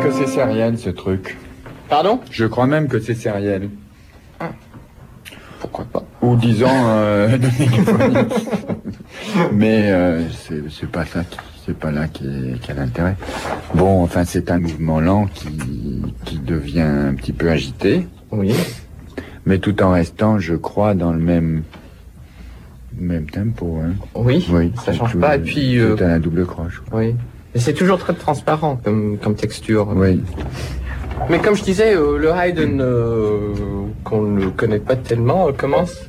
que c'est sériel ce truc. Pardon? Je crois même que c'est sériel. Ah. Pourquoi pas? Ou disons de l'hégémonie. Mais c'est pas ça, c'est pas là qui a l'intérêt. Bon, enfin c'est un mouvement lent qui devient un petit peu agité. Oui. Mais tout en restant, je crois, dans le même tempo. Hein. Oui, ça change pas. Et puis c'est à la double croche. Oui. Et c'est toujours très transparent comme texture. Oui. Mais comme je disais, le Haydn, qu'on ne connaît pas tellement, commence